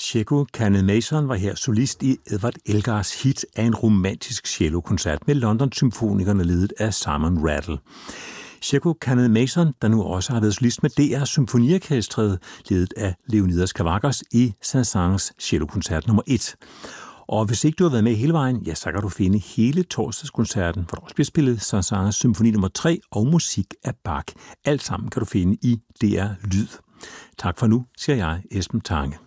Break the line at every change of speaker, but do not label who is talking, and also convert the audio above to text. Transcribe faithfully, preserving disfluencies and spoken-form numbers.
Cieko Kaned-Mason var her solist i Edward Elgars hit af en romantisk cellokoncert med London Symfonikerne ledet af Simon Rattle. Cieko Kaned-Mason, der nu også har været solist med D R Symfoniorkestret, ledet af Leonidas Kavakos i Saint-Saëns cellokoncert nummer et. Og hvis ikke du har været med hele vejen, ja, så kan du finde hele torsdagskoncerten, hvor der også bliver spillet Saint-Saëns symfoni nummer tre og musik af Bach. Alt sammen kan du finde i D R Lyd. Tak for nu, siger jeg, Esben Tange.